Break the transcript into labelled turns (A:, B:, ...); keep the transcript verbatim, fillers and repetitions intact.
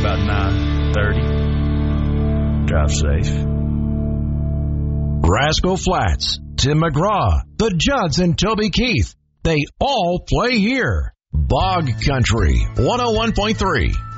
A: about nine thirty. Drive safe.
B: Rascal Flatts, Tim McGraw, the Judds and Toby Keith. They all play here. Bog Country, one oh one point three.